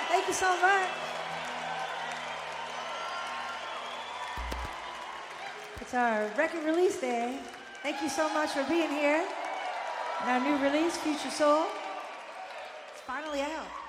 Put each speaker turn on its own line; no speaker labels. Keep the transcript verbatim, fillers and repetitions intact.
Thank you so much. It's our record release day. Thank you so much for being here. And our new release, Future Soul, it's finally out.